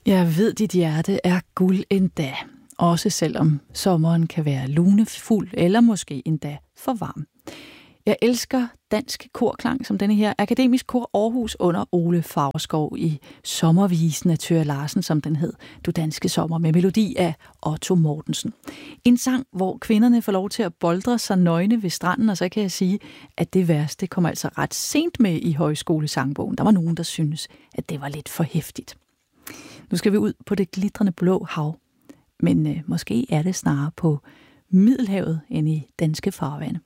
Jeg ved, dit hjerte er guld endda, også selvom sommeren kan være lunefuld eller måske endda for varm. Jeg elsker dansk korklang som denne her. Akademisk Kor Aarhus under Ole Favrskov i Sommervisen af Thøger Larsen, som den hed, Du danske sommer, med melodi af Otto Mortensen. En sang, hvor kvinderne får lov til at boldre sig nøgne ved stranden, og så kan jeg sige, at det værste kom altså ret sent med i højskolesangbogen. Der var nogen, der synes, at det var lidt for heftigt. Nu skal vi ud på det glitrende blå hav, men måske er det snarere på Middelhavet end i danske farvande.